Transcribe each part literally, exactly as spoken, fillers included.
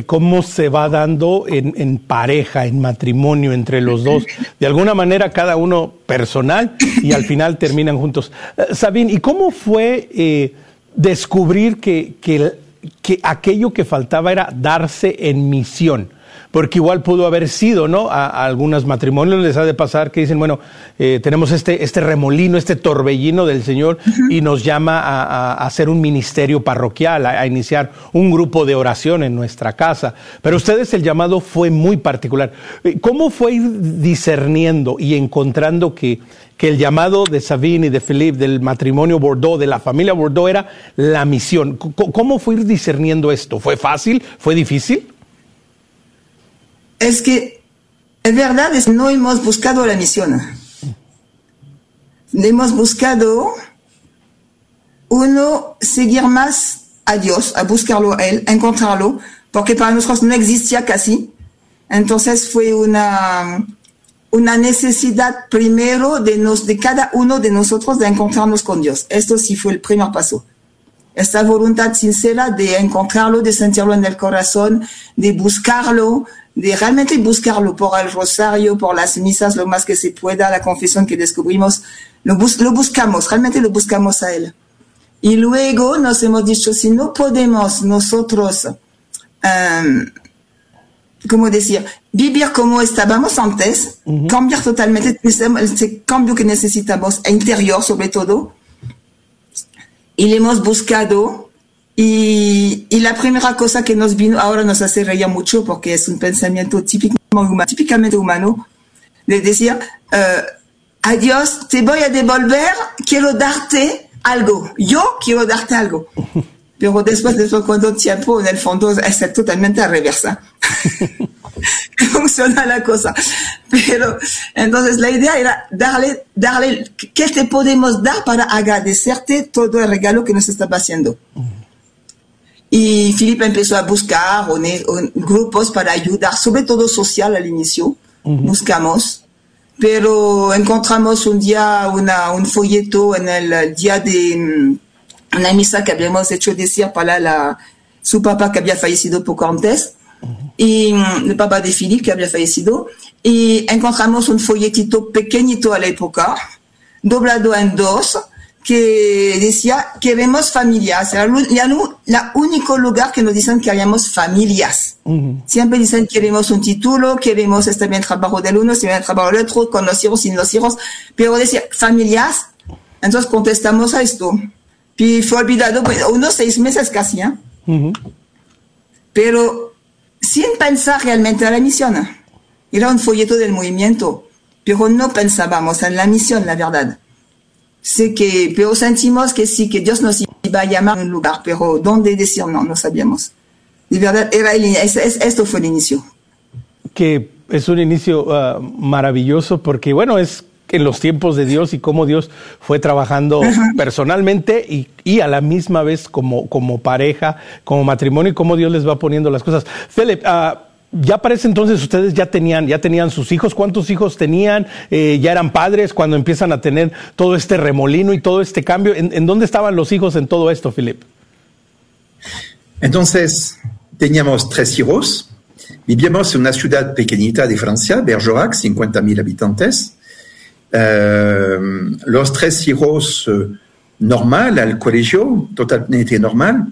cómo se va dando en, en pareja, en matrimonio entre los dos. De alguna manera cada uno personal y al final terminan juntos. Uh, Sabine, ¿y cómo fue eh, descubrir que, que, que aquello que faltaba era darse en misión? Porque igual pudo haber sido, ¿no? A, a algunos matrimonios les ha de pasar que dicen, bueno, eh, tenemos este, este remolino, este torbellino del Señor uh-huh. y nos llama a, a, a hacer un ministerio parroquial, a, a iniciar un grupo de oración en nuestra casa. Pero ustedes el llamado fue muy particular. ¿Cómo fue ir discerniendo y encontrando que, que el llamado de Sabine y de Philippe, del matrimonio Bordeaux, de la familia Bordeaux, era la misión? ¿Cómo fue ir discerniendo esto? ¿Fue fácil? ¿Fue difícil? Es que, es verdad, es, no hemos buscado la misión. Hemos buscado, uno, seguir más a Dios, a buscarlo a Él, a encontrarlo, porque para nosotros no existía casi. Entonces fue una, una necesidad primero de, nos, de cada uno de nosotros de encontrarnos con Dios. Esto sí fue el primer paso. Esta voluntad sincera de encontrarlo, de sentirlo en el corazón, de buscarlo, de realmente buscarlo por el rosario, por las misas, lo más que se pueda, la confesión que descubrimos, lo, bus- lo buscamos, realmente lo buscamos a Él. Y luego nos hemos dicho, si no podemos nosotros, um, ¿cómo decir?, vivir como estábamos antes, uh-huh. cambiar totalmente, ese cambio que necesitamos, interior sobre todo, y le hemos buscado. Y, y la primera cosa que nos vino, ahora nos hace reír mucho porque es un pensamiento típicamente humano, típicamente humano, de decir, uh, adiós, te voy a devolver, quiero darte algo, yo quiero darte algo. Pero después de cuánto tiempo, en el fondo, es totalmente a reversa. Funciona la cosa. Pero, entonces, la idea era darle, darle, ¿qué te podemos dar para agradecerte todo el regalo que nos estaba haciendo? Y Philippe empezó a buscar un, un, grupos para ayudar, sobre todo social al inicio. Uh-huh. Buscamos, pero encontramos un día una, un folleto en el, el día de una misa que habíamos hecho decir para la, su papá que había fallecido poco antes, uh-huh. y el papá de Philippe que había fallecido, y encontramos un folletito pequeñito a la época, doblado en dos, que decía, queremos familias. Era el único lugar que nos dicen que queremos familias. Uh-huh. Siempre dicen, queremos un título, queremos estar bien trabajo del uno, estar bien trabajo del otro, con los hijos, sin los hijos. Pero decía, familias. Entonces contestamos a esto. Y fue olvidado, pues, unos seis meses casi, ¿eh? Uh-huh. Pero sin pensar realmente en la misión. Era un folleto del movimiento. Pero no pensábamos en la misión, la verdad. Sé que, pero sentimos que sí, que Dios nos iba a llamar a un lugar, pero dónde decir no, no sabíamos. De verdad, era el, es, es, esto fue el inicio. Que es un inicio uh, maravilloso porque, bueno, es en los tiempos de Dios y cómo Dios fue trabajando uh-huh. personalmente y, y a la misma vez como, como pareja, como matrimonio y cómo Dios les va poniendo las cosas. Philip, uh, ya para ese entonces ustedes ya tenían, ya tenían sus hijos. ¿Cuántos hijos tenían? Eh, ¿Ya eran padres cuando empiezan a tener todo este remolino y todo este cambio? ¿En, en dónde estaban los hijos en todo esto, Philippe? Entonces, teníamos tres hijos. Vivíamos en una ciudad pequeñita de Francia, Bergerac, cincuenta mil habitantes. Uh, los tres hijos uh, normal al colegio, totalmente normal.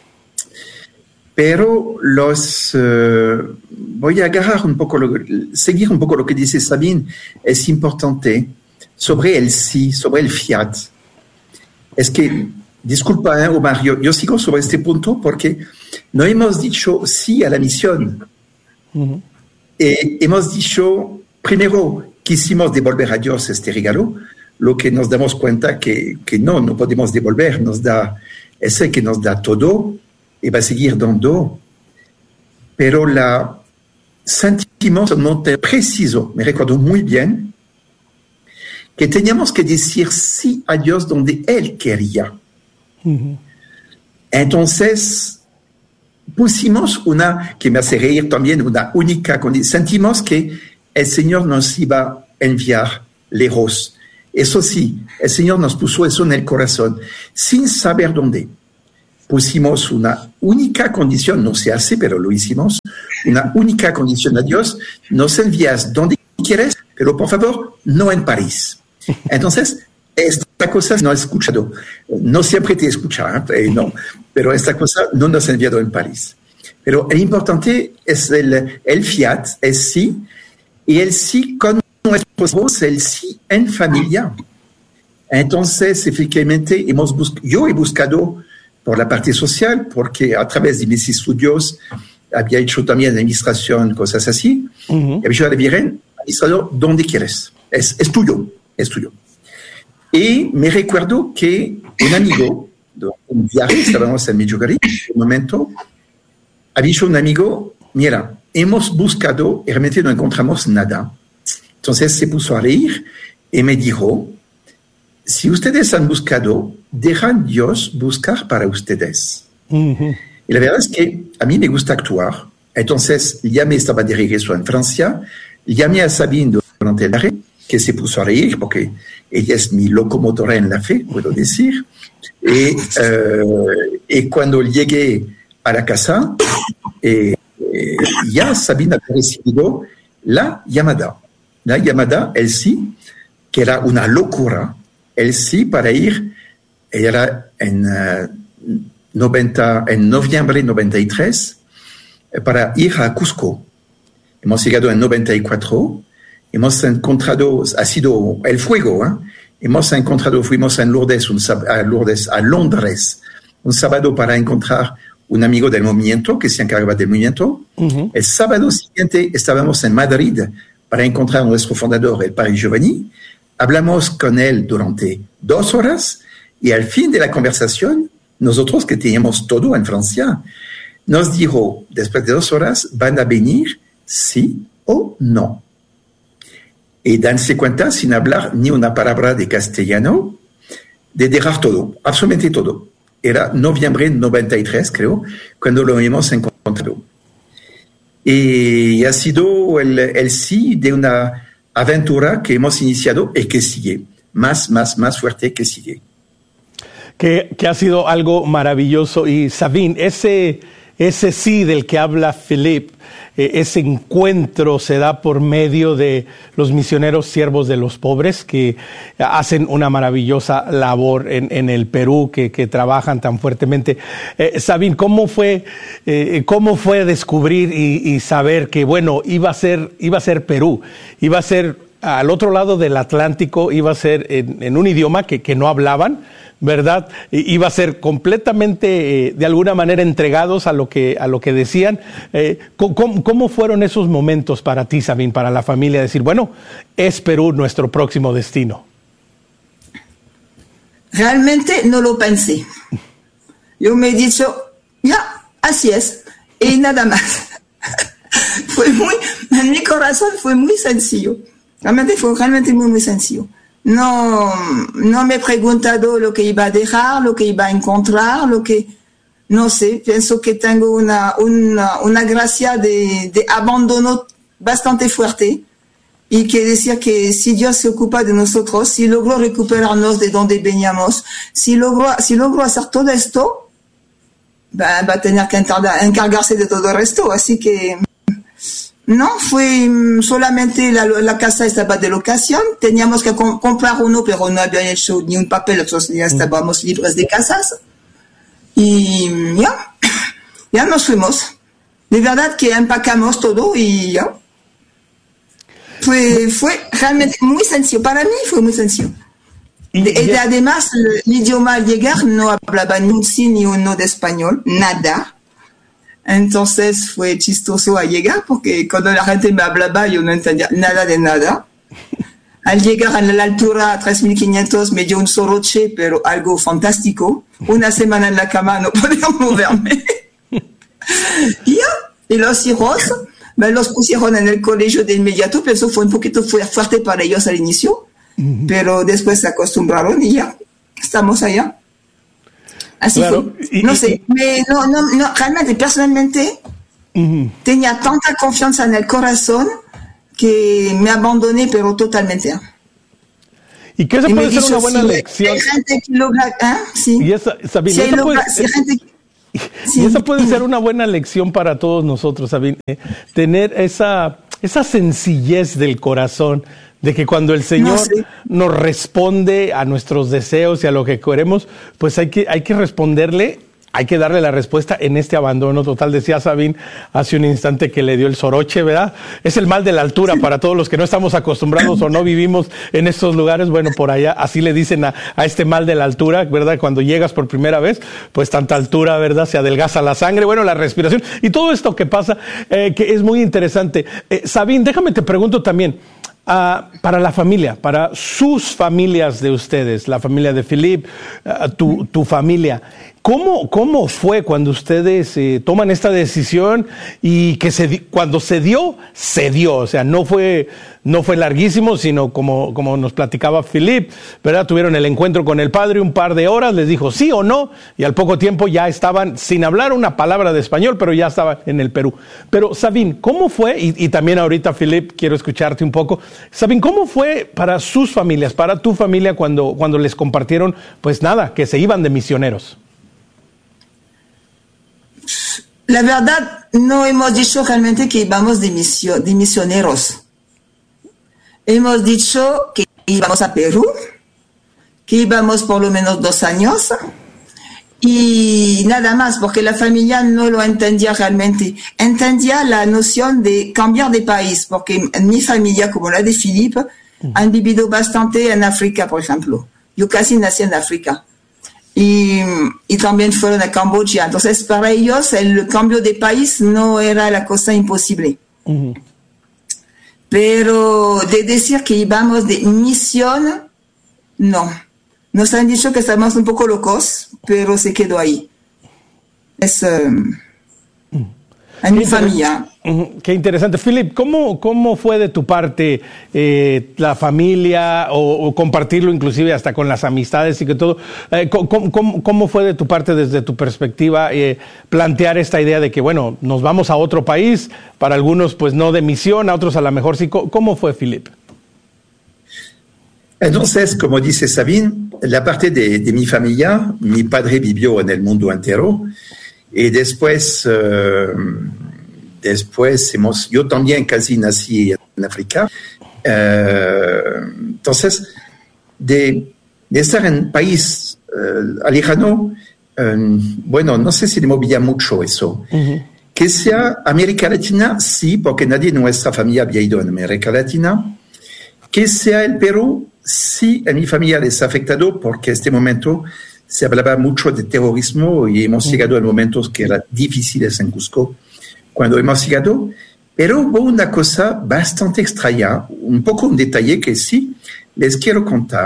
Pero los uh, voy a agarrar un poco, lo, seguir un poco lo que dice Sabine, es importante sobre el sí, sobre el fiat. Es que, disculpa, ¿eh, Omar, yo, yo sigo sobre este punto porque no hemos dicho sí a la misión. Uh-huh. Eh, hemos dicho, primero, quisimos devolver a Dios este regalo, lo que nos damos cuenta que, que no, no podemos devolver, nos da, es el que nos da todo, y va a seguir dando, pero la sentimos un momento preciso, me recuerdo muy bien, que teníamos que decir sí a Dios donde Él quería. Uh-huh. Entonces, pusimos una, que me hace reír también, una única condición, sentimos que el Señor nos iba a enviar lejos. Eso sí, el Señor nos puso eso en el corazón, sin saber dónde. pusimos una única condición, no se hace, pero lo hicimos, una única condición a Dios: nos envías donde quieres, pero por favor, no en París. Entonces, esta cosa no he escuchado, no siempre te escucha, ¿eh? no, pero esta cosa no nos ha enviado en París. Pero el importante es el, el fiat, el sí, y el sí con nuestros hijos, el sí en familia. Entonces, efectivamente, hemos bus- yo he buscado por la parte social, porque a través de mis estudios había hecho también administración, cosas así. Uh-huh. Y había dicho a Viren, administrador, donde quieres, es, es tuyo, es tuyo. Y me recuerdo que un amigo, de un viaje, estábamos en Medjugorje, en un momento, había dicho un amigo, mira, hemos buscado y realmente no encontramos nada. Entonces se puso a reír y me dijo, si ustedes han buscado, dejan Dios buscar para ustedes. Uh-huh. Y la verdad es que a mí me gusta actuar. Entonces ya me estaba de regreso en Francia, llamé a Sabine durante el viaje, que se puso a reír porque ella es mi locomotora en la fe, puedo decir. Y, uh, y cuando llegué a la casa, eh, eh, ya Sabine había recibido la llamada. La llamada, el sí, que era una locura, el sí para ir, era en, uh, noventa, en noviembre de noventa y tres, para ir a Cusco. Hemos llegado en noventa y cuatro, hemos encontrado, ha sido el fuego, ¿eh? Hemos encontrado, fuimos en Lourdes, un, a Lourdes, a Londres, un sábado para encontrar un amigo del movimiento que se encargaba del movimiento. Uh-huh. El sábado siguiente estábamos en Madrid para encontrar a nuestro fundador, el padre Giovanni. Hablamos con él durante dos horas y al fin de la conversación, nosotros que teníamos todo en Francia, nos dijo, después de dos horas, ¿van a venir sí o no? Y danse cuenta, sin hablar ni una palabra de castellano, de dejar todo, absolutamente todo. Era noviembre de noventa y tres, creo, cuando lo hemos encontrado. Y ha sido el, el sí de una aventura que hemos iniciado y que sigue, más, más, más fuerte que sigue. Que, que ha sido algo maravilloso. Y Sabine, ese, ese sí del que habla Philippe, eh, ese encuentro se da por medio de los misioneros siervos de los pobres que hacen una maravillosa labor en, en el Perú, que, que trabajan tan fuertemente. Eh, Sabine, ¿cómo fue, eh, cómo fue descubrir y, y saber que, bueno, iba a ser, iba a ser Perú, iba a ser al otro lado del Atlántico, iba a ser en, en un idioma que, que no hablaban, ¿verdad? Iba a ser completamente, eh, de alguna manera, entregados a lo que, a lo que decían. Eh, ¿cómo, ¿Cómo fueron esos momentos para ti, Sabine, para la familia? Decir, bueno, es Perú nuestro próximo destino. Realmente no lo pensé. Yo me he dicho, ya, así es, y nada más. Fue muy, en mi corazón fue muy sencillo. Realmente fue realmente muy, muy sencillo. No, no me he preguntado lo que iba a dejar, lo que iba a encontrar, lo que, no sé, pienso que tengo una, una, una gracia de, de abandono bastante fuerte y que decir que si Dios se ocupa de nosotros, si logró recuperarnos de donde veníamos, si logró, si logró hacer todo esto, va, va a tener que encargarse de todo el resto, así que no, fue solamente la, la casa estaba de locación, teníamos que com- comprar uno, pero no había hecho ni un papel, nosotros ya estábamos libres de casas. Y ya, ya nos fuimos. De verdad que empacamos todo y ya. Fue, fue realmente muy sencillo, para mí fue muy sencillo. Y, de, y además, el idioma al llegar no hablaba ni un sí ni un no de español, nada. Entonces fue chistoso a llegar porque cuando la gente me hablaba yo no entendía nada de nada. Al llegar a la altura a tres mil quinientos me dio un soroche, pero algo fantástico. Una semana en la cama no podía moverme. y, y los hijos me los pusieron en el colegio de inmediato, pero eso fue un poquito fuerte para ellos al inicio, uh-huh. pero después se acostumbraron y ya estamos allá. Así claro. fue. Y, no y, sé, y, me, no, no, no, realmente, personalmente, uh-huh. tenía tanta confianza en el corazón que me abandoné, pero totalmente. ¿Y qué se y puede ser una buena si lección? Hay gente que logra, ¿eh? Sí. Y esa, Sabine, si, esa logra, puede... si, gente, Sí. Y esa puede ser una buena lección para todos nosotros, Sabine, ¿eh? Tener esa, esa sencillez del corazón, de que cuando el Señor no, sí. nos responde a nuestros deseos y a lo que queremos, pues hay que, hay que responderle, hay que darle la respuesta en este abandono total. Decía Sabine hace un instante que le dio el soroche, ¿verdad? Es el mal de la altura para todos los que no estamos acostumbrados o no vivimos en estos lugares. Bueno, por allá así le dicen a, a este mal de la altura, ¿verdad? Cuando llegas por primera vez, pues tanta altura, ¿verdad? Se adelgaza la sangre, bueno, la respiración y todo esto que pasa, eh, que es muy interesante. Eh, Sabine, déjame te pregunto también, Uh, para la familia, para sus familias de ustedes, la familia de Philippe, uh, tu, tu familia, ¿cómo, ¿cómo fue cuando ustedes eh, toman esta decisión y que se, cuando se dio, se dio? O sea, no fue, no fue larguísimo, sino como, como nos platicaba Philippe, ¿verdad? Tuvieron el encuentro con el padre un par de horas, les dijo sí o no, y al poco tiempo ya estaban, sin hablar una palabra de español, pero ya estaban en el Perú. Pero, Sabine, ¿cómo fue? Y, y también ahorita, Philippe, quiero escucharte un poco. Sabine, ¿cómo fue para sus familias, para tu familia, cuando, cuando les compartieron, pues nada, que se iban de misioneros? La verdad, no hemos dicho realmente que íbamos de, misio, de misioneros. Hemos dicho que íbamos a Perú, que íbamos por lo menos dos años y nada más, porque la familia no lo entendía realmente. Entendía la noción de cambiar de país, porque en mi familia, como la de Philippe, uh-huh. han vivido bastante en África, por ejemplo. Yo casi nací en África. Y, y también fueron a Camboya. Entonces, para ellos, el cambio de país no era la cosa imposible. Uh-huh. Pero de decir que íbamos de misión, no. Nos han dicho que estamos un poco locos, pero se quedó ahí. Es um, en mi familia. Qué interesante. Philippe, ¿cómo, cómo fue de tu parte eh, la familia o, o compartirlo inclusive hasta con las amistades y que todo? Eh, ¿cómo, cómo, ¿Cómo fue de tu parte desde tu perspectiva eh, plantear esta idea de que, bueno, nos vamos a otro país, para algunos pues no de misión, a otros a lo mejor sí? ¿Cómo fue, Philippe? Entonces, como dice Sabine, la parte de, de mi familia, mi padre vivió en el mundo entero y después, uh, después hemos, yo también casi nací en África. Uh, entonces, de, de estar en un país uh, lejano, um, bueno, no sé si le movía mucho eso. Uh-huh. Que sea América Latina, sí, porque nadie de nuestra familia había ido en América Latina. Que sea el Perú, sí, en mi familia les ha afectado porque en este momento se hablaba mucho de terrorismo y hemos mm. llegado a momentos que eran difíciles en Cusco cuando hemos llegado, pero hubo una cosa bastante extraña, un poco un detalle que sí les quiero contar.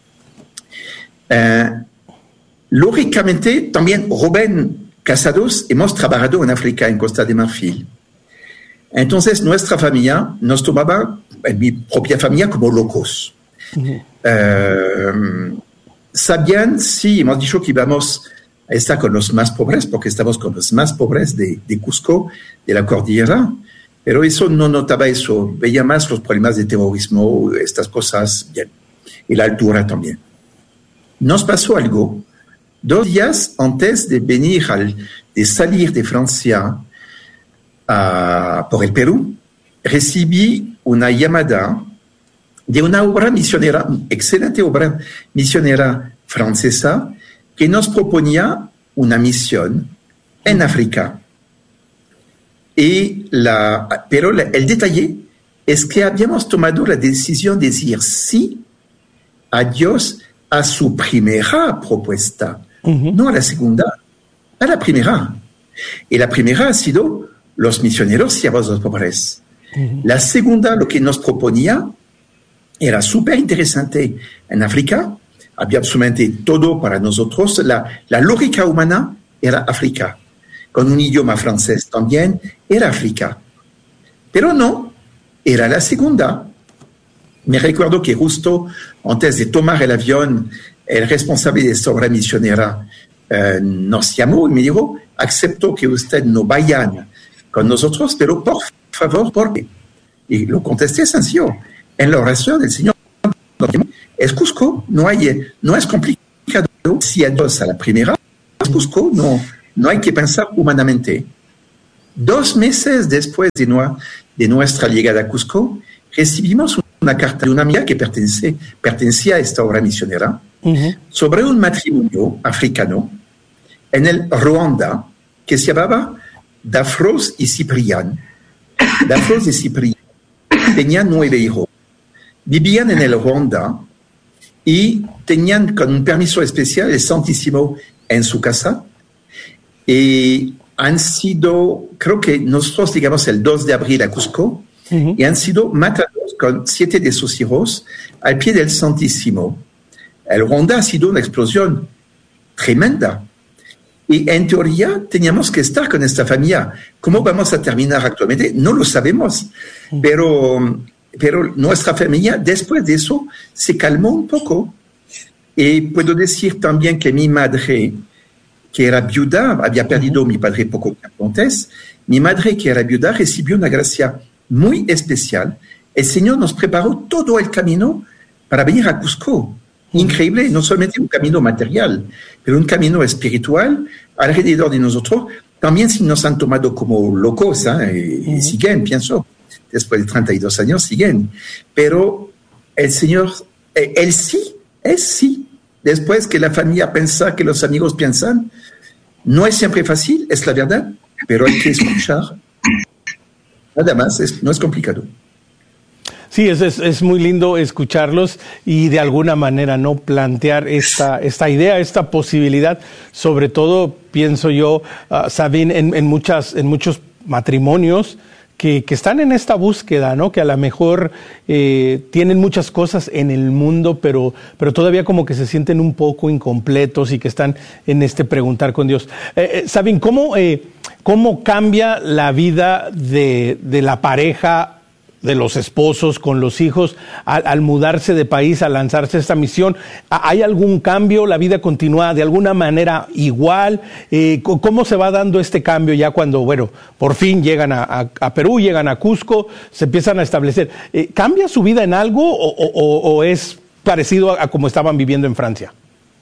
Uh, lógicamente, también Rubén Casados hemos trabajado en África, en Costa de Marfil. Entonces, nuestra familia nos tomaba, en mi propia familia, como locos. Uh-huh. Uh, sabían, sí, hemos dicho que íbamos a estar con los más pobres, porque estamos con los más pobres de, de Cusco, de la cordillera, pero eso no notaba eso, veía más los problemas de terrorismo, estas cosas, bien, y la altura también. Nos pasó algo, dos días antes de venir, al, de salir de Francia a, por el Perú, recibí una llamada de una obra misionera, excelente obra misionera francesa, que nos proponía una misión en África. Y la, pero la, el detalle es que habíamos tomado la decisión de decir sí a Dios a su primera propuesta, uh-huh. no a la segunda, a la primera. Y la primera ha sido los misioneros siervos de los pobres. Uh-huh. La segunda, lo que nos proponía, era súper interesante en África, había absolutamente todo para nosotros. La, la lógica humana era África, con un idioma francés también, era África. Pero no, era la segunda. Me recuerdo que justo antes de tomar el avión, el responsable de esta obra misionera eh, nos llamó y me dijo, acepto que usted no vayan con nosotros, pero por favor, ¿por qué? Y lo contesté sencillo. En la oración del Señor es Cusco, no, hay, no es complicado. Si a Dios a la primera, es Cusco, no, no hay que pensar humanamente. Dos meses después de, no, de nuestra llegada a Cusco, recibimos una carta de una amiga que pertenece, pertenecía a esta obra misionera uh-huh. sobre un matrimonio africano en el Ruanda que se llamaba Dafros y Ciprián. Dafros y Ciprián tenían nueve hijos, vivían en el Ruanda y tenían con un permiso especial el Santísimo en su casa y han sido, creo que nosotros llegamos el dos de abril a Cusco uh-huh. y han sido matados con siete de sus hijos al pie del Santísimo. El Ruanda ha sido una explosión tremenda y en teoría teníamos que estar con esta familia. ¿Cómo vamos a terminar actualmente? No lo sabemos, uh-huh. pero, pero nuestra familia después de eso se calmó un poco y puedo decir también que mi madre, que era viuda, había perdido a mi padre poco tiempo antes, mi madre que era viuda recibió una gracia muy especial. El Señor nos preparó todo el camino para venir a Cusco. Increíble, no solamente un camino material, pero un camino espiritual alrededor de nosotros. También si nos han tomado como locos, ¿eh? y, y siguen, pienso, después de treinta y dos años siguen. Pero el Señor, él sí, es sí. Después que la familia piensa, que los amigos piensan, no es siempre fácil, es la verdad, pero hay que escuchar. Nada más, es, no es complicado. Sí, es, es, es muy lindo escucharlos y de alguna manera no plantear esta, esta idea, esta posibilidad, sobre todo, pienso yo, uh, Sabine, en, en, muchas, en muchos matrimonios, Que, que están en esta búsqueda, ¿no? Que a lo mejor eh, tienen muchas cosas en el mundo, pero, pero todavía como que se sienten un poco incompletos y que están en este preguntar con Dios. Eh, eh, Sabine, ¿cómo, eh, ¿cómo cambia la vida de, de la pareja, de los esposos con los hijos al, al mudarse de país, al lanzarse esta misión? ¿Hay algún cambio? ¿La vida continúa de alguna manera igual? Eh, ¿Cómo se va dando este cambio ya cuando, bueno, por fin llegan a, a, a Perú, llegan a Cusco, se empiezan a establecer? Eh, ¿Cambia su vida en algo o, o, o es parecido a, a como estaban viviendo en Francia?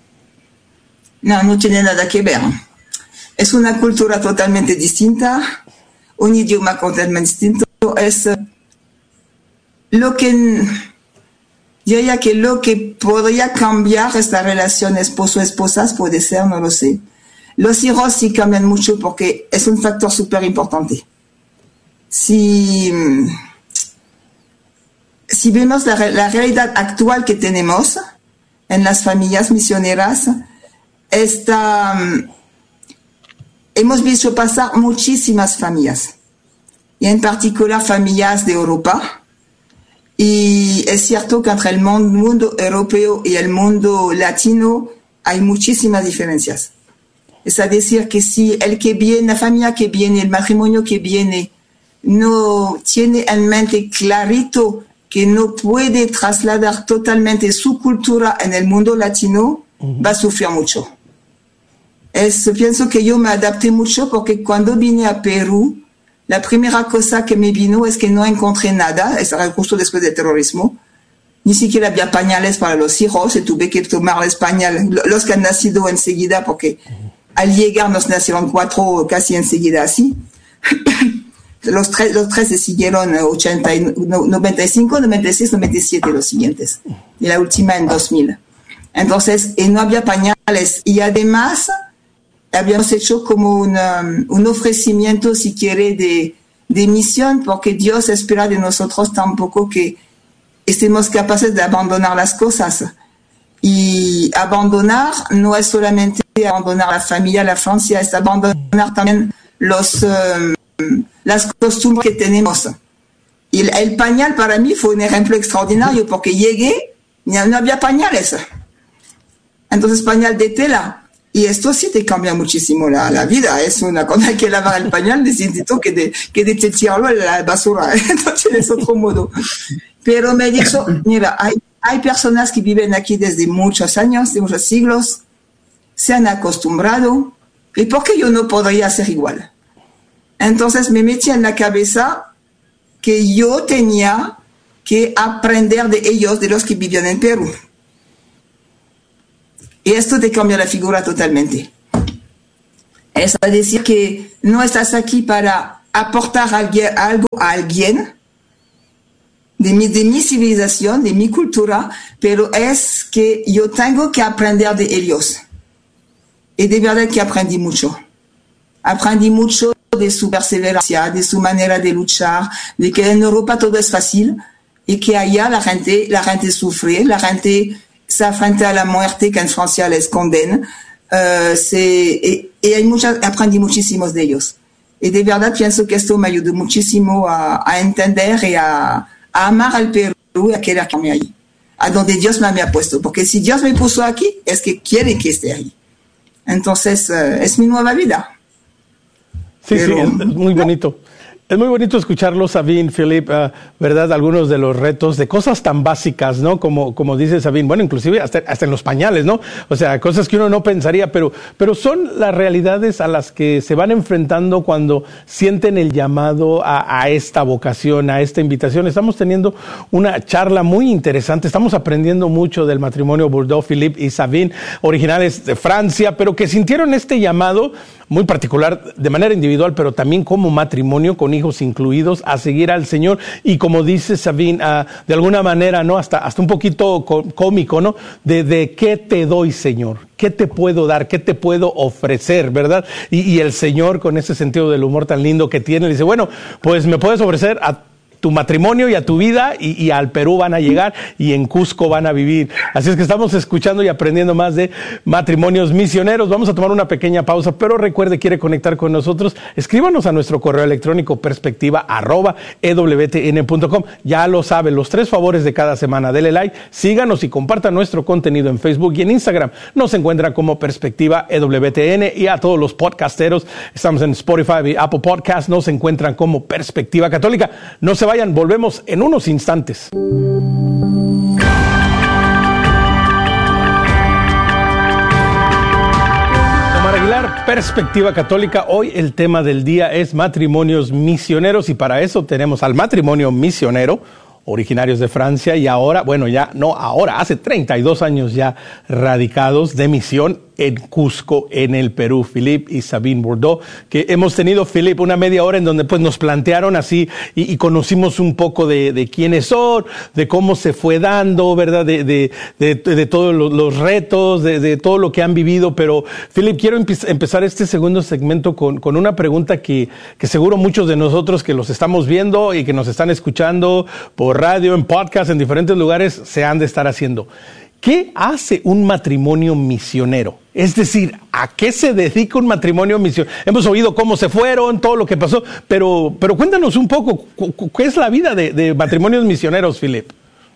No, no tiene nada que ver. Es una cultura totalmente distinta, un idioma totalmente distinto. Es lo que yo diría que lo que podría cambiar esta relación esposo-esposas puede ser, no lo sé. Los hijos sí cambian mucho porque es un factor súper importante. Si, si vemos la, la realidad actual que tenemos en las familias misioneras, esta, hemos visto pasar muchísimas familias, y en particular familias de Europa. Y es cierto que entre el mundo europeo y el mundo latino hay muchísimas diferencias. Es a decir, que si el que viene, la familia que viene, el matrimonio que viene, no tiene en mente clarito que no puede trasladar totalmente su cultura en el mundo latino, uh-huh. va a sufrir mucho. Es, pienso que yo me adapté mucho porque cuando vine a Perú, la primera cosa que me vino es que no encontré nada, es justo después del terrorismo, ni siquiera había pañales para los hijos, y tuve que tomar el pañal, los que han nacido enseguida, porque al llegar nos nacieron cuatro casi enseguida así. Los tres, los tres se siguieron ochenta, noventa y cinco, noventa y seis, noventa y siete los siguientes, y la última en dos mil. Entonces, y no había pañales, y además habíamos hecho como una, un ofrecimiento, si quiere, de, de misión, porque Dios espera de nosotros tampoco que estemos capaces de abandonar las cosas. Y abandonar no es solamente abandonar la familia, la Francia, es abandonar también los, um, las costumbres que tenemos. Y el, el pañal para mí fue un ejemplo extraordinario, porque llegué, no, no había pañales. Entonces, pañal de tela. Y esto sí te cambia muchísimo la, la vida. Es una cosa que lavar el pañal, necesito que de, que de te tirarlo a la basura. Entonces es otro modo. Pero me dijo, mira, hay, hay personas que viven aquí desde muchos años, de muchos siglos, se han acostumbrado. ¿Y por qué yo no podría hacer igual? Entonces me metí en la cabeza que yo tenía que aprender de ellos, de los que vivían en Perú. Y esto te cambia la figura totalmente. Eso es decir que no estás aquí para aportar algo a alguien de mi, de mi civilización, de mi cultura, pero es que yo tengo que aprender de ellos. Y de verdad que aprendí mucho. Aprendí mucho de su perseverancia, de su manera de luchar, de que en Europa todo es fácil y que allá la gente, la gente sufre, la gente se enfrenta a la muerte que en Francia les condena. Uh, y, y hay muchas, aprendí muchísimos de ellos. Y de verdad pienso que esto me ayudó muchísimo a, a entender y a, a amar al Perú y a quedarme ahí, a donde Dios me ha puesto. Porque si Dios me puso aquí, es que quiere que esté ahí. Entonces, uh, es mi nueva vida. Sí, Pero, sí, es, es muy bonito. Es muy bonito escucharlo, Sabine, Philippe, uh, ¿verdad? Algunos de los retos, de cosas tan básicas, ¿no? Como, como dice Sabine, bueno, inclusive hasta, hasta en los pañales, ¿no? O sea, cosas que uno no pensaría, pero, pero son las realidades a las que se van enfrentando cuando sienten el llamado a, a esta vocación, a esta invitación. Estamos teniendo una charla muy interesante, estamos aprendiendo mucho del matrimonio Bourdeau, Philippe y Sabine, originales de Francia, pero que sintieron este llamado muy particular, de manera individual, pero también como matrimonio, con hijos incluidos, a seguir al Señor. Y como dice Sabine, uh, de alguna manera, ¿no? Hasta, hasta un poquito cómico, ¿no? De, de qué te doy, Señor, qué te puedo dar, qué te puedo ofrecer, ¿verdad? Y, y el Señor, con ese sentido del humor tan lindo que tiene, dice, bueno, pues me puedes ofrecer a tu matrimonio y a tu vida, y, y al Perú van a llegar y en Cusco van a vivir. Así es que estamos escuchando y aprendiendo más de matrimonios misioneros. Vamos a tomar una pequeña pausa, pero recuerde, quiere conectar con nosotros, escríbanos a nuestro correo electrónico perspectiva arroba e w t n punto com. Ya lo sabe, los tres favores de cada semana. Dele like, síganos y compartan nuestro contenido en Facebook y en Instagram. Nos encuentra como Perspectiva E W T N, y a todos los podcasteros, estamos en Spotify y Apple Podcasts, nos encuentran como Perspectiva Católica. No se vayan, volvemos en unos instantes. Omar Aguilar, Perspectiva Católica. Hoy el tema del día es matrimonios misioneros, y para eso tenemos al matrimonio misionero, originarios de Francia, y ahora, bueno, ya no ahora, hace treinta y dos años ya radicados de misión en Cusco, en el Perú, Philippe y Sabine Bourdeau, que hemos tenido, Philippe, una media hora en donde pues nos plantearon así y, y conocimos un poco de, de quiénes son, de cómo se fue dando, ¿verdad? De, de, de, de, de todos los, los retos, de, de todo lo que han vivido. Pero, Philippe, quiero empe- empezar este segundo segmento con, con una pregunta que, que seguro muchos de nosotros que los estamos viendo y que nos están escuchando por radio, en podcast, en diferentes lugares, se han de estar haciendo. ¿Qué hace un matrimonio misionero? Es decir, ¿a qué se dedica un matrimonio misionero? Hemos oído cómo se fueron, todo lo que pasó, pero, pero cuéntanos un poco, ¿qué es la vida de, de matrimonios misioneros, Philippe?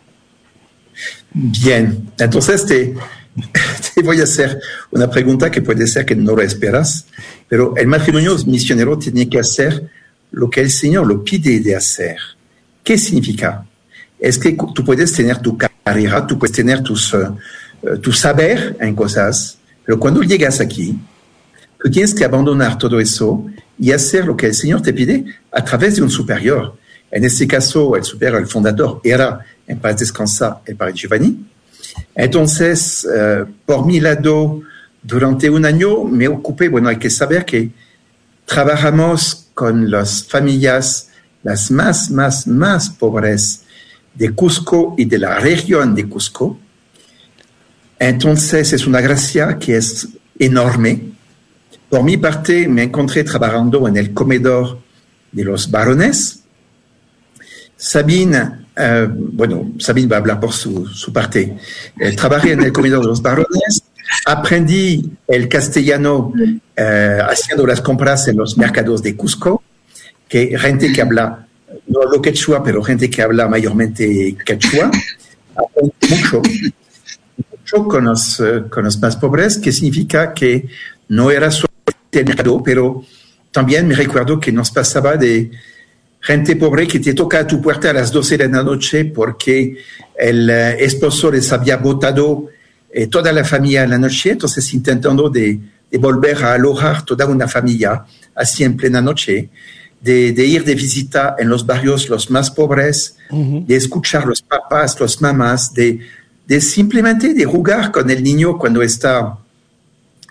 Bien, entonces te, te voy a hacer una pregunta que puede ser que no lo esperas, pero el matrimonio misionero tiene que hacer lo que el Señor lo pide de hacer. ¿Qué significa? Es que tú puedes tener tu carrera, tú puedes tener tus, uh, tu saber en cosas, pero cuando llegas aquí, tú tienes que abandonar todo eso y hacer lo que el Señor te pide a través de un superior. En este caso, el superior, el fundador, era, en paz descansa, el padre Giovanni. Entonces, uh, por mi lado, durante un año me ocupé, bueno, hay que saber que trabajamos con las familias las más, más, más pobres de Cusco y de la región de Cusco. Entonces es una gracia que es enorme. Por mi parte me encontré trabajando en el comedor de los varones. Sabine, uh, bueno, Sabine va a hablar por su, su parte. Eh, trabajé en el comedor de los varones, aprendí el castellano uh, haciendo las compras en los mercados de Cusco, que gente que habla no hablo quechua, pero gente que habla mayormente quechua. Aprendí mucho, mucho con los, uh, con los más pobres, que significa que no era solamente el mercado, pero también me recuerdo que nos pasaba de gente pobre que te toca a tu puerta a las doce de la noche porque el uh, esposo les había botado eh, toda la familia en la noche, entonces intentando de, de volver a alojar toda una familia así en plena noche. De, de ir de visita en los barrios los más pobres, uh-huh. de escuchar los papás, los mamás, de, de simplemente de jugar con el niño cuando está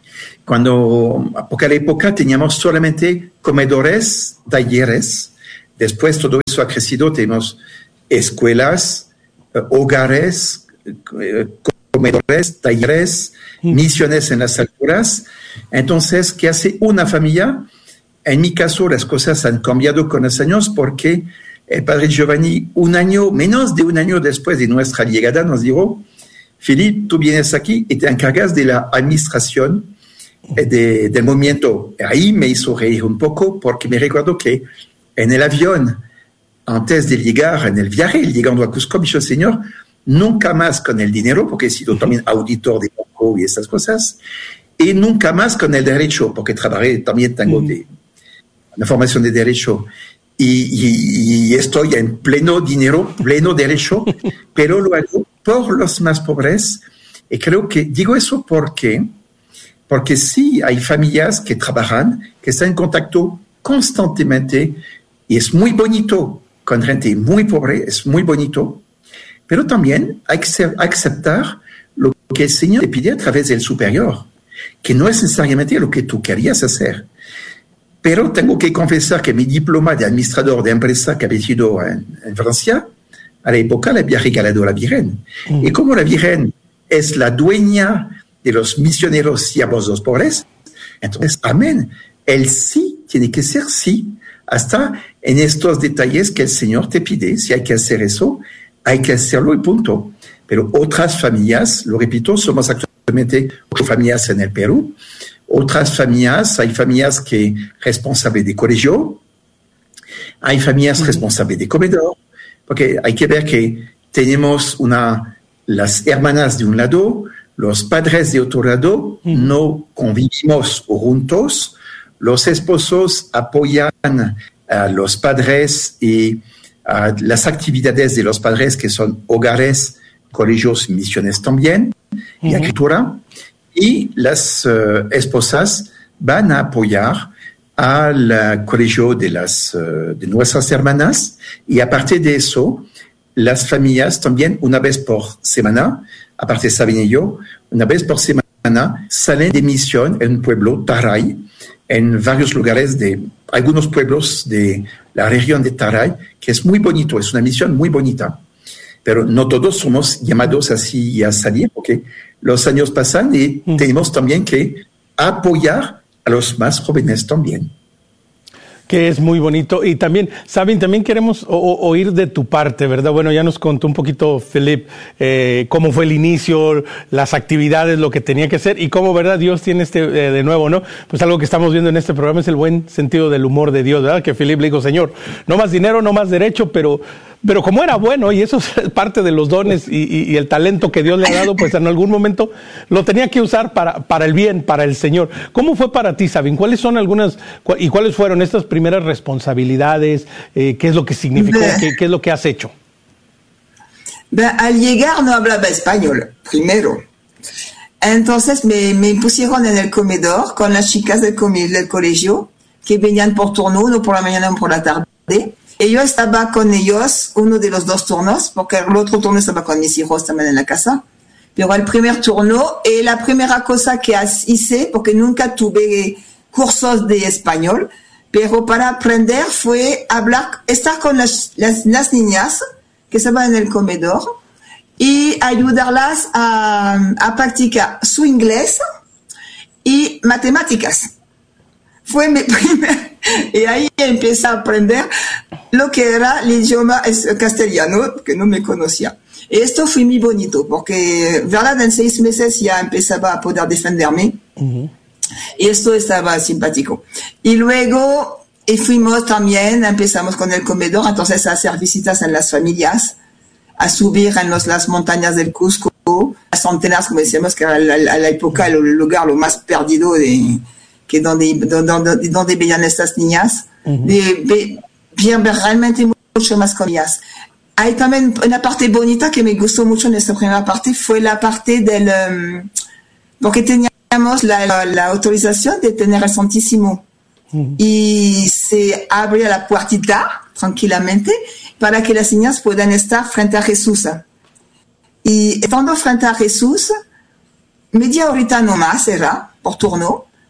cuando, porque a la época teníamos solamente comedores, talleres, después todo eso ha crecido, tenemos escuelas, eh, hogares, eh, comedores, talleres, mm. misiones en las alturas. Entonces, ¿qué hace una familia? En mi caso, las cosas han cambiado con los años porque el padre Giovanni, un año, menos de un año después de nuestra llegada, nos dijo: Philip, tú vienes aquí y te encargas de la administración de, del movimiento. Ahí me hizo reír un poco porque me recuerdo que en el avión, antes de llegar en el viaje, llegando a Cusco, me dijo: Señor, nunca más con el dinero, porque he sido también auditor de banco y esas cosas, y nunca más con el derecho, porque trabajé, también tengo de, una formación de derecho, y, y, y estoy en pleno dinero, pleno derecho, pero lo hago por los más pobres. Y creo que digo eso porque, porque sí hay familias que trabajan, que están en contacto constantemente, y es muy bonito con gente muy pobre, es muy bonito, pero también hay que aceptar lo que el Señor te pide a través del superior, que no es necesariamente lo que tú querías hacer. Pero tengo que confesar que mi diploma de administrador de empresa que había sido en, en Francia, a la época le había regalado a la Virgen. Mm. Y como la Virgen es la dueña de los misioneros siervos los pobres, entonces, amén, el sí tiene que ser sí, hasta en estos detalles que el Señor te pide. Si hay que hacer eso, hay que hacerlo y punto. Pero otras familias, lo repito, somos actualmente ocho familias en el Perú. Otras familias, hay familias que responsables de colegio, hay familias mm. responsables de comedor, porque hay que ver que tenemos una, las hermanas de un lado, los padres de otro lado, mm. no convivimos juntos, los esposos apoyan a los padres y a las actividades de los padres, que son hogares, colegios, misiones también, mm-hmm. y agricultura, y las uh, esposas van a apoyar al colegio de, las, uh, de nuestras hermanas, y aparte de eso, las familias también una vez por semana, aparte de Sabine y yo, una vez por semana salen de misión en un pueblo, Taray, en varios lugares de algunos pueblos de la región de Taray, que es muy bonito, es una misión muy bonita. Pero no todos somos llamados así a salir, porque los años pasan y mm. tenemos también que apoyar a los más jóvenes también. Que es muy bonito. Y también, Sabine, también queremos o, o, oír de tu parte, ¿verdad? Bueno, ya nos contó un poquito Philip eh, cómo fue el inicio, las actividades, lo que tenía que hacer y cómo, ¿verdad? Dios tiene este, eh, de nuevo, ¿no? Pues algo que estamos viendo en este programa es el buen sentido del humor de Dios, ¿verdad? Que Philip le dijo: Señor, no más dinero, no más derecho, pero... Pero como era bueno, y eso es parte de los dones y, y, y el talento que Dios le ha dado, pues en algún momento lo tenía que usar para, para el bien, para el Señor. ¿Cómo fue para ti, Sabine? ¿Cuáles son algunas cu- y cuáles fueron estas primeras responsabilidades? Eh, ¿Qué es lo que significó? ¿Qué, ¿Qué es lo que has hecho? Ben, al llegar no hablaba español, primero. Entonces me, me pusieron en el comedor con las chicas del, come- del colegio, que venían por turno, uno por la mañana, uno por la tarde. Y yo estaba con ellos, uno de los dos turnos, porque el otro turno estaba con mis hijos también en la casa. Pero el primer turno, y la primera cosa que hice, porque nunca tuve cursos de español, pero para aprender fue hablar, estar con las, las, las niñas que estaban en el comedor y ayudarlas a, a practicar su inglés y matemáticas. Fue mi primer, y ahí empecé a aprender lo que era el idioma castellano, que no me conocía. Y esto fue muy bonito, porque, verdad, en seis meses ya empezaba a poder defenderme, uh-huh. y esto estaba simpático. Y luego, y fuimos también, empezamos con el comedor, entonces a hacer visitas en las familias, a subir en los, las montañas del Cusco, las antenas, como decíamos, que era a la, a la época el lugar lo más perdido de... que donde, donde, donde veían estas niñas, uh-huh. de, de, bien, realmente mucho más con ellas. Hay también una parte bonita que me gustó mucho en esta primera parte, fue la parte del, um, porque teníamos la, la, la autorización de tener el Santísimo, uh-huh. y se abría la puertita tranquilamente para que las niñas puedan estar frente a Jesús. Y estando frente a Jesús, media horita no más era, por turno,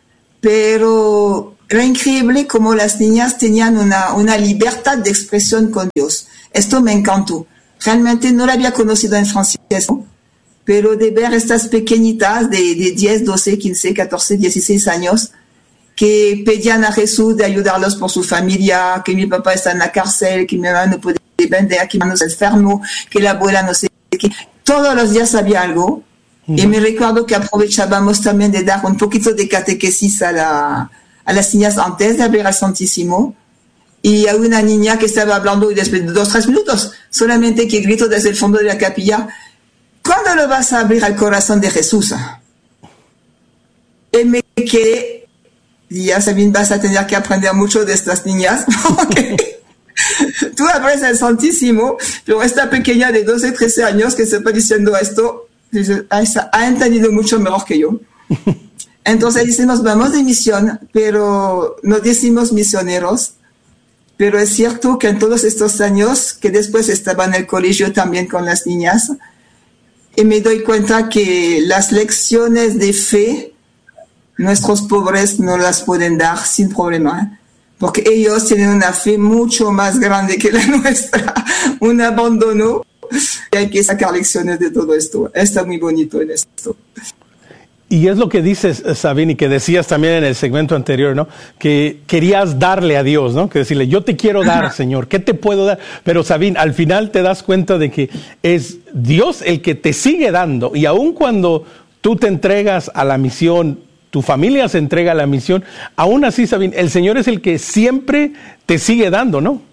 pero era increíble como las niñas tenían una, una libertad de expresión con Dios. Esto me encantó. Realmente no la había conocido en francés, ¿no? Pero de ver estas pequeñitas de, de diez, doce, quince, catorce, dieciséis años que pedían a Jesús de ayudarlos por su familia, que mi papá está en la cárcel, que mi mamá no puede vender, que mi mamá está enfermo, que la abuela no sé qué. Todos los días había algo. Uh-huh. Y me recuerdo que aprovechábamos también de dar un poquito de catequesis a, la, a las niñas antes de abrir al Santísimo. Y hay una niña que estaba hablando y después de dos, tres minutos, solamente que gritó desde el fondo de la capilla: ¿cuándo lo vas a abrir al corazón de Jesús? Y me quedé, y ya Sabine, vas a tener que aprender mucho de estas niñas, porque tú abres el Santísimo, pero esta pequeña de doce, trece años que se está diciendo esto, ha entendido mucho mejor que yo. Entonces decimos, vamos de misión, pero no decimos misioneros. Pero es cierto que en todos estos años, que después estaba en el colegio también con las niñas, y me doy cuenta que las lecciones de fe, nuestros pobres no las pueden dar sin problema, porque ellos tienen una fe mucho más grande que la nuestra, un abandono, y hay que sacar lecciones de todo esto. Está muy bonito en esto. Y es lo que dices, Sabine, y que decías también en el segmento anterior, ¿no? Que querías darle a Dios, ¿no? Que decirle, yo te quiero dar, Ajá. Señor, ¿qué te puedo dar? Pero, Sabine, al final te das cuenta de que es Dios el que te sigue dando. Y aun cuando tú te entregas a la misión, tu familia se entrega a la misión, aún así, Sabine, el Señor es el que siempre te sigue dando, ¿no?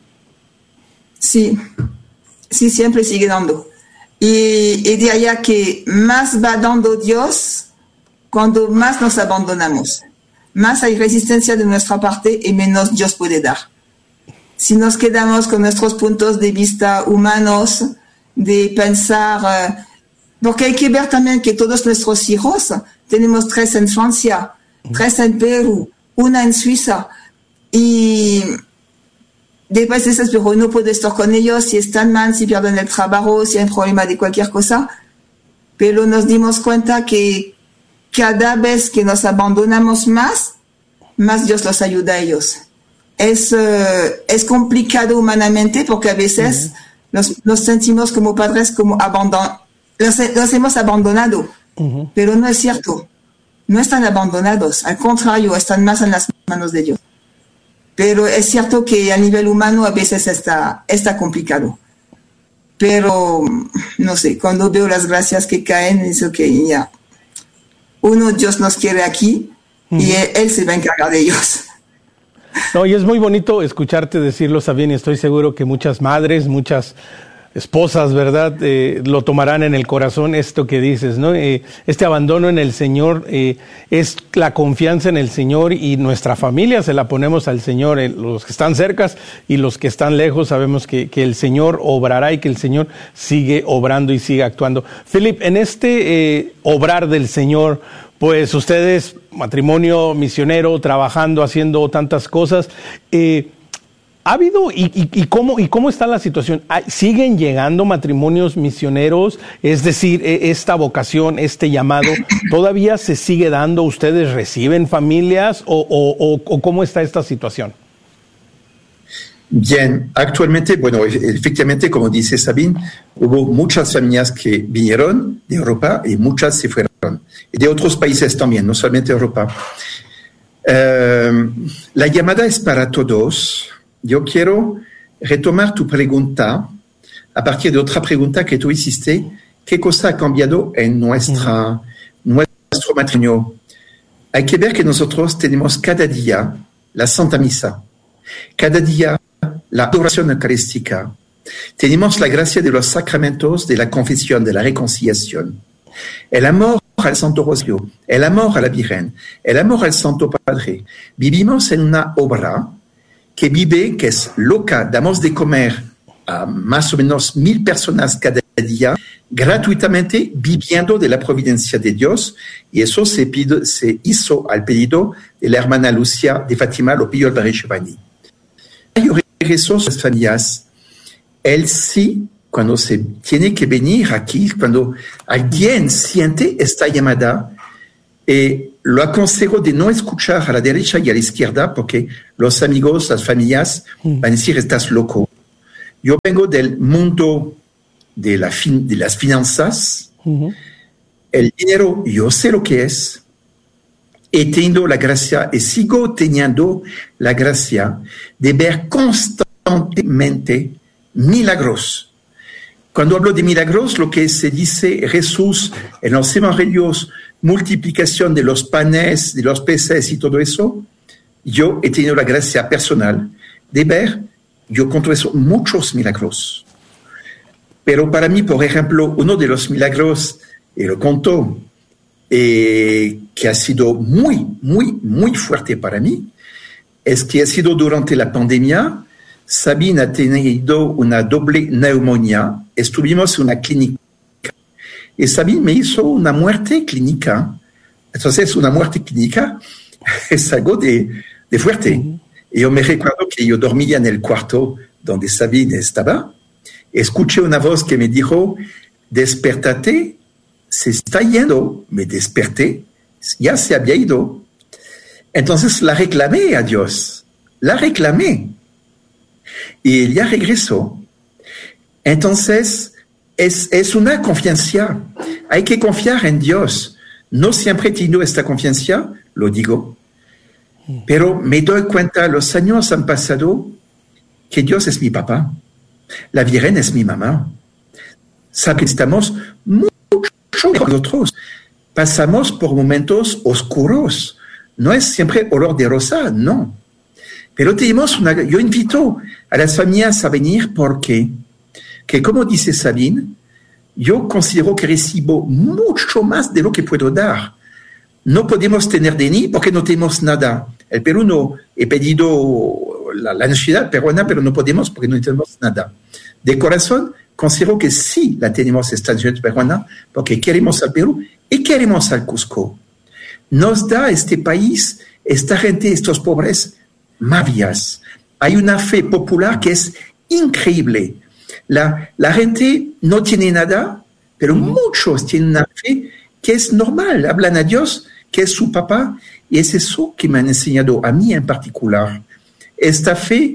Sí, sí, siempre sigue dando. Y, y de allá que más va dando Dios, cuando más nos abandonamos, más hay resistencia de nuestra parte y menos Dios puede dar. Si nos quedamos con nuestros puntos de vista humanos, de pensar, uh, porque hay que ver también que todos nuestros hijos, tenemos tres en Francia, tres en Perú, una en Suiza, y después dices, pero no puedo estar con ellos, si están mal, si pierden el trabajo, si hay un problema de cualquier cosa, pero nos dimos cuenta que cada vez que nos abandonamos más, más Dios los ayuda a ellos. Es, uh, es complicado humanamente porque a veces uh-huh. nos, nos sentimos como padres como abandon- los, los hemos abandonado, uh-huh. pero no es cierto. No están abandonados, al contrario, están más en las manos de Dios. Pero es cierto que a nivel humano a veces está, está complicado. Pero, no sé, cuando veo las gracias que caen, es ok, ya. Yeah. Uno, Dios nos quiere aquí uh-huh. y él, él se va a encargar de ellos. No, y es muy bonito escucharte decirlo, Sabine, y estoy seguro que muchas madres, muchas esposas, ¿verdad?, eh, lo tomarán en el corazón esto que dices, ¿no? Eh, este abandono en el Señor eh, es la confianza en el Señor y nuestra familia se la ponemos al Señor, eh, los que están cercas y los que están lejos sabemos que, que el Señor obrará y que el Señor sigue obrando y sigue actuando. Philip, en este eh, obrar del Señor, pues ustedes, matrimonio misionero, trabajando, haciendo tantas cosas, eh, ¿ha habido y, y, y, cómo, y cómo está la situación? ¿Siguen llegando matrimonios misioneros? Es decir, esta vocación, este llamado, ¿todavía se sigue dando? ¿Ustedes reciben familias o, o, o, o cómo está esta situación? Bien, actualmente, bueno, efectivamente, como dice Sabine, hubo muchas familias que vinieron de Europa y muchas se fueron. Y de otros países también, no solamente Europa. Uh, la llamada es para todos. Yo quiero retomar tu pregunta a partir de otra pregunta que tú hiciste. ¿Qué cosa ha cambiado en nuestra, uh-huh. nuestro matrimonio? Hay que ver que nosotros tenemos cada día la Santa Misa, cada día la oración eucarística. Tenemos la gracia de los sacramentos, de la confesión, de la reconciliación. El amor al Santo Rosario, el amor a la Virgen, el amor al Santo Padre. Vivimos en una obra que vive, que es loca, damos de comer a más o menos mil personas cada día, gratuitamente viviendo de la providencia de Dios, y eso se, pido, se hizo al pedido de la hermana Lucia de Fátima, lo pidió el Padre Giovanni. Yo regreso a las familias, él sí, cuando se tiene que venir aquí, cuando alguien siente esta llamada, eh, lo aconsejo de no escuchar a la derecha y a la izquierda porque los amigos, las familias van a decir estás loco. Yo vengo del mundo de, la fin, de las finanzas. Uh-huh. El dinero, yo sé lo que es. He tenido la gracia y sigo teniendo la gracia de ver constantemente milagros. Cuando hablo de milagros, lo que se dice Jesús en los evangelios, multiplicación de los panes, de los peces y todo eso, yo he tenido la gracia personal de ver, yo conto eso, muchos milagros. Pero para mí, por ejemplo, uno de los milagros, y lo contó, eh, que ha sido muy, muy, muy fuerte para mí, es que ha sido durante la pandemia. Sabine ha tenido una doble neumonía, estuvimos en una clínica y Sabine me hizo una muerte clínica. Entonces, una muerte clínica es algo de, de fuerte. Uh-huh. Y yo me recuerdo que yo dormía en el cuarto donde Sabine estaba. Escuché una voz que me dijo, despertate, se está yendo. Me desperté, ya se había ido. Entonces la reclamé a Dios, la reclamé. Y ella regresó. Entonces, es, es una confianza. Hay que confiar en Dios. No siempre he tenido esta confianza, lo digo. Pero me doy cuenta, los años han pasado, que Dios es mi papá. La Virgen es mi mamá. Sabe que estamos mucho mejor que nosotros. Pasamos por momentos oscuros. No es siempre olor de rosa, no. Pero tenemos una, yo invito a las familias a venir porque, que como dice Sabine, yo considero que recibo mucho más de lo que puedo dar. No podemos tener de ni porque no tenemos nada. El Perú no, he pedido la, la nacionalidad peruana, pero no podemos porque no tenemos nada. De corazón, considero que sí la tenemos esta nacionalidad peruana porque queremos al Perú y queremos al Cusco. Nos da este país, esta gente, estos pobres, maravillas. Hay una fe popular que es increíble. La, la gente no tiene nada, pero mm. muchos tienen una fe que es normal. Hablan a Dios, que es su papá, y es eso que me han enseñado a mí en particular. Esta fe,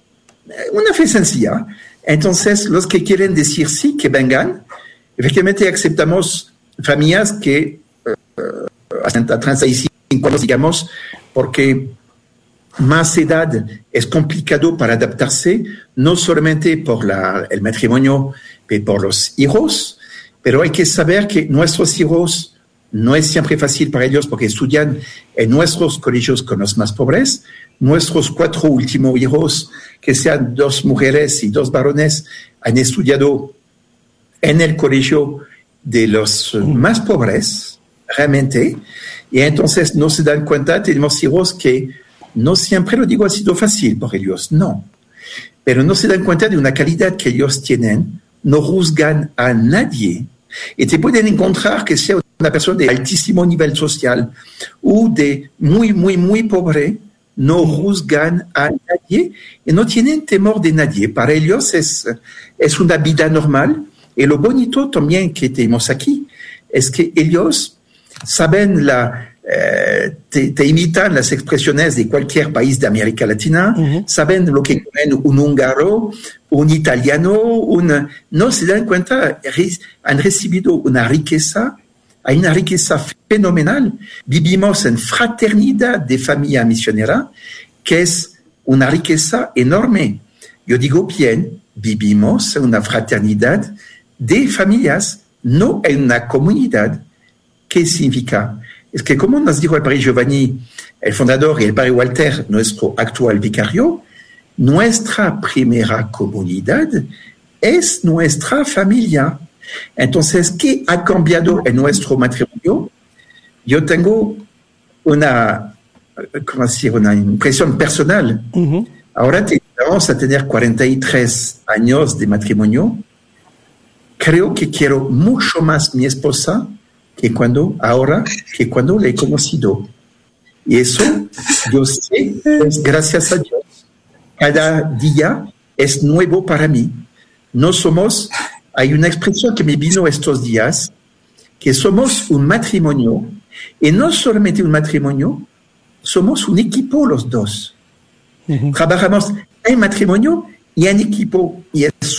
una fe sencilla. Entonces, los que quieren decir sí, que vengan. Efectivamente, aceptamos familias que uh, hasta treinta y cinco años, digamos, porque más edad es complicado para adaptarse, no solamente por la, el matrimonio, pero por los hijos, pero hay que saber que nuestros hijos no es siempre fácil para ellos porque estudian en nuestros colegios con los más pobres. Nuestros cuatro últimos hijos, que sean dos mujeres y dos varones, han estudiado en el colegio de los más pobres, realmente, y entonces no se dan cuenta, tenemos hijos que no siempre, lo digo, ha sido fácil por ellos, no. Pero no se dan cuenta de una calidad que ellos tienen, no juzgan a nadie. Y te pueden encontrar que sea una persona de altísimo nivel social o de muy, muy, muy pobre, no juzgan a nadie y no tienen temor de nadie. Para ellos es, es una vida normal. Y lo bonito también que tenemos aquí es que ellos saben la... Eh, te, te imitan las expresiones de cualquier país de América Latina, uh-huh. Saben lo que comen un húngaro, un italiano, un, no se dan cuenta, han recibido una riqueza, hay una riqueza fenomenal. Vivimos en fraternidad de familia misionera, que es una riqueza enorme. Yo digo bien, vivimos en una fraternidad de familias, no en una comunidad. ¿Qué significa? Es que, como nos dijo el padre Giovanni, el fundador, y el padre Walter, nuestro actual vicario, nuestra primera comunidad es nuestra familia. Entonces, ¿qué ha cambiado en nuestro matrimonio? Yo tengo una, ¿cómo decir? Una impresión personal. Uh-huh. Ahora vamos a tener cuarenta y tres años de matrimonio. Creo que quiero mucho más a mi esposa que cuando, ahora, que cuando la he conocido. Y eso, yo sé, es gracias a Dios. Cada día es nuevo para mí. No somos, hay una expresión que me vino estos días, que somos un matrimonio Y no solamente un matrimonio, somos un equipo los dos. Uh-huh. Trabajamos en matrimonio y en equipo, y es